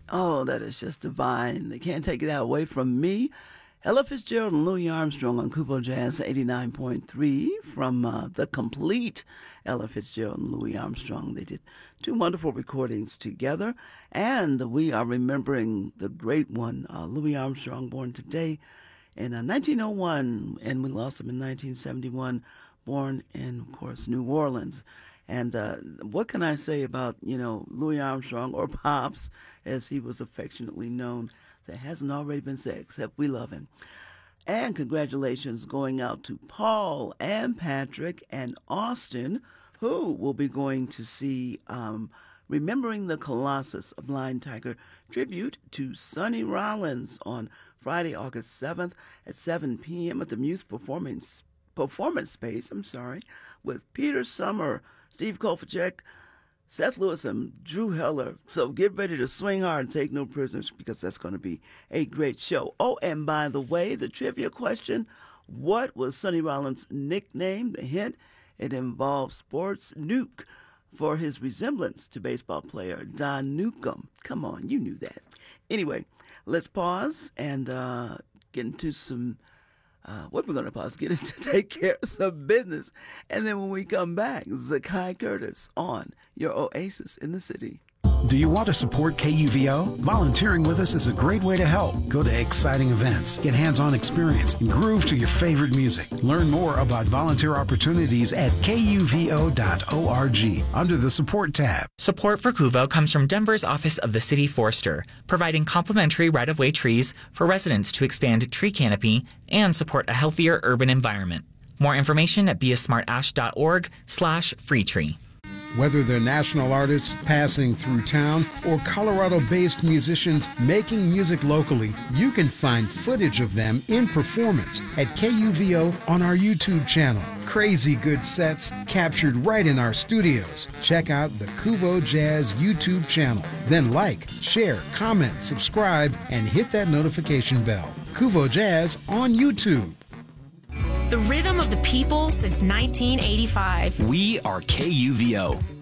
Oh, that is just divine. They can't take it away from me. Ella Fitzgerald and Louis Armstrong on Kubo Jazz 89.3 from the complete Ella Fitzgerald and Louis Armstrong. They did two wonderful recordings together, and we are remembering the great one, Louis Armstrong, born today in 1901, and we lost him in 1971, born in, of course, New Orleans. And what can I say about, Louis Armstrong, or Pops, as he was affectionately known, that hasn't already been said, except we love him. And congratulations going out to Paul and Patrick and Austin, who will be going to see Remembering the Colossus, a Blind Tiger tribute to Sonny Rollins on Friday, August 7th at 7 p.m. at the Muse Performance Space, with Peter Summer, Steve Kolfacek, Seth Lewis, and Drew Heller. So get ready to swing hard and take no prisoners, because that's going to be a great show. Oh, and by the way, the trivia question, what was Sonny Rollins' nickname? The hint, it involves Sports Nuke for his resemblance to baseball player Don Newcombe. Come on, you knew that. Anyway, let's pause and get into some what we're going to pause, get into take care of some business. And then when we come back, Zakai Curtis on your Oasis in the City. Do you want to support KUVO? Volunteering with us is a great way to help. Go to exciting events, get hands-on experience, and groove to your favorite music. Learn more about volunteer opportunities at kuvo.org under the Support tab. Support for KUVO comes from Denver's Office of the City Forester, providing complimentary right-of-way trees for residents to expand tree canopy and support a healthier urban environment. More information at beasmartash.org/freetree. Whether they're national artists passing through town or Colorado-based musicians making music locally, you can find footage of them in performance at KUVO on our YouTube channel. Crazy good sets captured right in our studios. Check out the Kuvo Jazz YouTube channel. Then like, share, comment, subscribe, and hit that notification bell. Kuvo Jazz on YouTube. The rhythm of the people since 1985. We are KUVO.